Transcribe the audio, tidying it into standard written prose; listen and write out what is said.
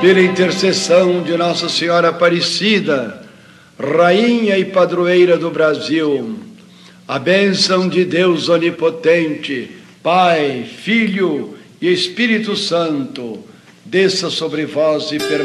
pela intercessão de Nossa Senhora Aparecida, Rainha e Padroeira do Brasil, a bênção de Deus Onipotente, Pai, Filho e Espírito Santo, desça sobre vós e permaneça